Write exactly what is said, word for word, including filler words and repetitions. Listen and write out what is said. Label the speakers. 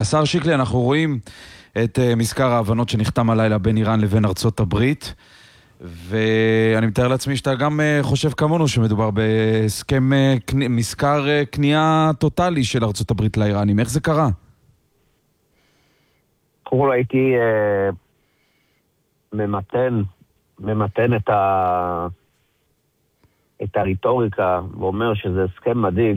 Speaker 1: השר שיקלי, אנחנו רואים את uh, מזכר ההבנות שנחתם הלילה בין איראן לבין ארצות הברית, ואני מתאר לעצמי שאתה גם uh, חושב כמונו שמדובר בהסכם uh, קני, מזכר uh, קנייה טוטלי של ארצות הברית לאיראנים. איך זה קרה?
Speaker 2: קודם הייתי uh, ממתן, ממתן את ה... את הריטוריקה, ואומר שזה הסכם מדאיג,